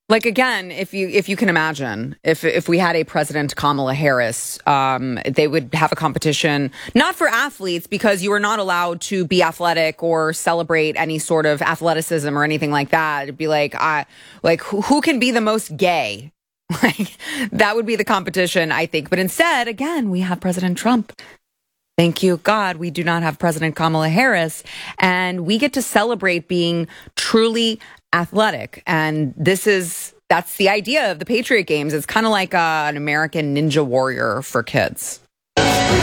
Like, again, if you can imagine, if we had a President Kamala Harris, they would have a competition, not for athletes, because you are not allowed to be athletic or celebrate any sort of athleticism or anything like that. It'd be like, who can be the most gay? Like, that would be the competition, I think. But instead, again, we have President Trump. Thank you, God, we do not have President Kamala Harris, and we get to celebrate being truly athletic. And that's the idea of the Patriot Games. It's kind of like an American Ninja Warrior for kids.